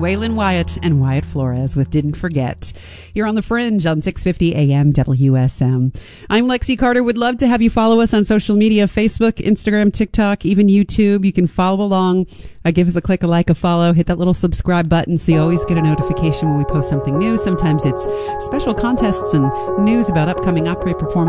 Waylon Wyatt and Wyatt Flores with Didn't Forget. You're on The Fringe on 650 AM WSM. I'm Lexi Carter. Would love to have you follow us on social media, Facebook, Instagram, TikTok, even YouTube. You can follow along. Give us a click, a like, a follow. Hit that little subscribe button so you always get a notification when we post something new. Sometimes it's special contests and news about upcoming opera performances.